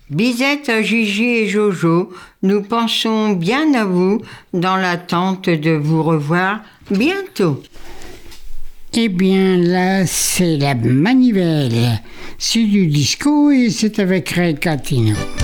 Bisette à Gigi et Jojo, nous pensons bien à vous dans l'attente de vous revoir bientôt. Eh bien là, c'est la manivelle. C'est du disco et c'est avec Ray Catino.